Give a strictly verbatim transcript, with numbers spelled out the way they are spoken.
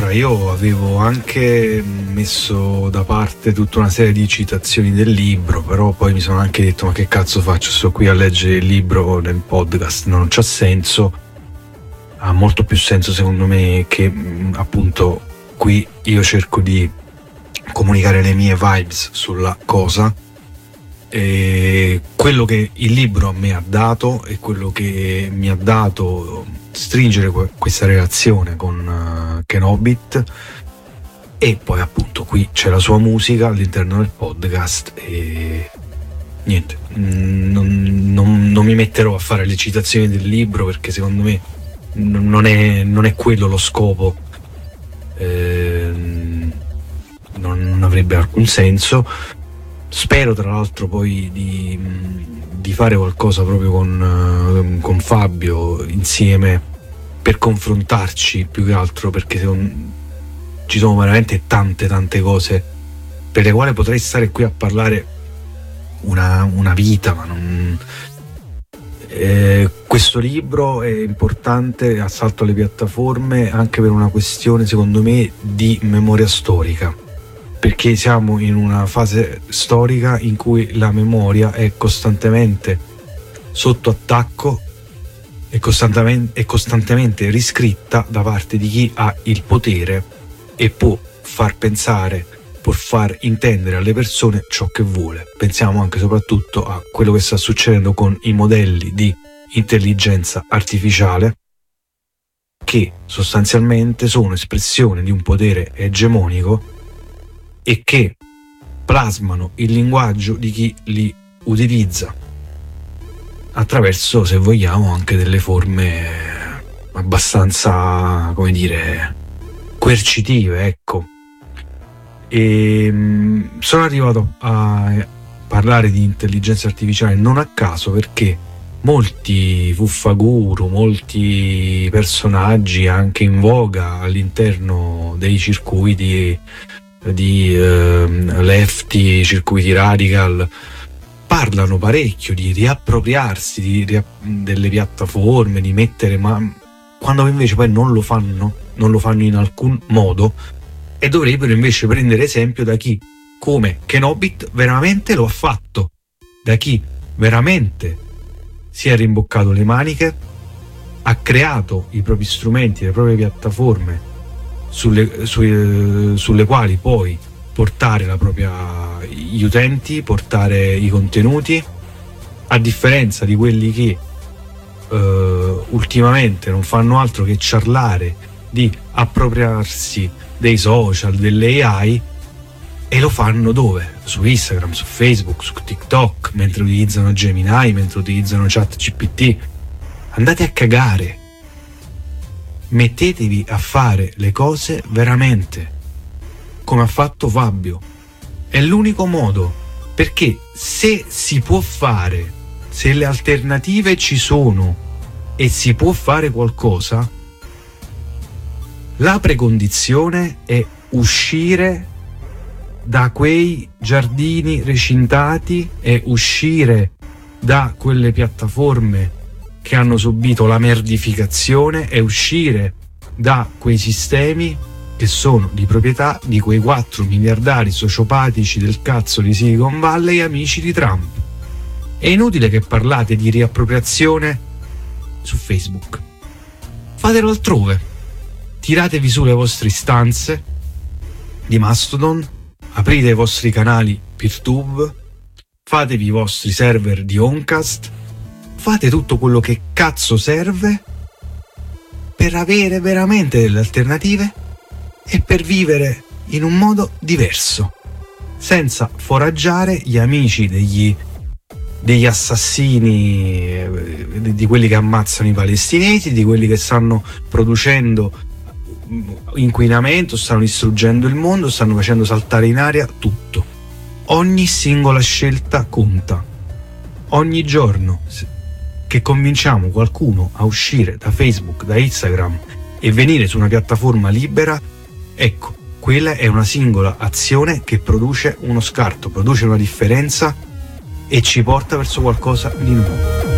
Allora, io avevo anche messo da parte tutta una serie di citazioni del libro, però poi mi sono anche detto: ma che cazzo faccio? Sto qui a leggere il libro nel podcast, non c'ha senso. Ha molto più senso secondo me che appunto qui io cerco di comunicare le mie vibes sulla cosa, e quello che il libro a me ha dato e quello che mi ha dato stringere questa relazione con uh, Kenobit. E poi appunto qui c'è la sua musica all'interno del podcast e niente, non, non, non mi metterò a fare le citazioni del libro perché secondo me non è, non è quello lo scopo, eh, non, non avrebbe alcun senso. Spero tra l'altro poi di, di fare qualcosa proprio con, con Fabio insieme per confrontarci più che altro, perché secondo, ci sono veramente tante tante cose per le quali potrei stare qui a parlare una, una vita, ma non... Eh, questo libro è importante, Assalto alle piattaforme, anche per una questione secondo me di memoria storica, perché siamo in una fase storica in cui la memoria è costantemente sotto attacco e costantemente, è costantemente riscritta da parte di chi ha il potere e può far pensare, può far intendere alle persone ciò che vuole. Pensiamo anche soprattutto a quello che sta succedendo con i modelli di intelligenza artificiale, che sostanzialmente sono espressione di un potere egemonico e che plasmano il linguaggio di chi li utilizza attraverso, se vogliamo, anche delle forme abbastanza, come dire, coercitive, ecco. E sono arrivato a parlare di intelligenza artificiale non a caso, perché molti fuffaguru, molti personaggi anche in voga all'interno dei circuiti di eh, lefty, circuiti radical, parlano parecchio di riappropriarsi di, di, delle piattaforme, di mettere, ma quando invece poi non lo fanno, non lo fanno in alcun modo, e dovrebbero invece prendere esempio da chi, come Kenobit, veramente lo ha fatto, da chi veramente si è rimboccato le maniche, ha creato i propri strumenti, le proprie piattaforme sulle, su, sulle quali poi portare la propria, gli utenti, portare i contenuti, a differenza di quelli che uh, ultimamente non fanno altro che ciarlare di appropriarsi dei social, delle A I, e lo fanno dove? Su Instagram, su Facebook, su TikTok, mentre utilizzano Gemini, mentre utilizzano ChatGPT. Andate a cagare, mettetevi a fare le cose veramente come ha fatto Fabio. È l'unico modo, perché se si può fare, se le alternative ci sono e si può fare qualcosa, la precondizione è uscire da quei giardini recintati e uscire da quelle piattaforme che hanno subito la merdificazione e uscire da quei sistemi che sono di proprietà di quei quattro miliardari sociopatici del cazzo di Silicon Valley, amici di Trump. È inutile che parlate di riappropriazione su Facebook. Fatelo altrove. Tiratevi su le vostre istanze di Mastodon, aprite i vostri canali PeerTube, fatevi i vostri server di Oncast, fate tutto quello che cazzo serve per avere veramente delle alternative e per vivere in un modo diverso, senza foraggiare gli amici degli, degli assassini, di, di quelli che ammazzano i palestinesi, di quelli che stanno producendo inquinamento, stanno distruggendo il mondo, stanno facendo saltare in aria tutto. Ogni singola scelta conta. Ogni giorno che convinciamo qualcuno a uscire da Facebook, da Instagram e venire su una piattaforma libera, ecco, quella è una singola azione che produce uno scarto, produce una differenza e ci porta verso qualcosa di nuovo.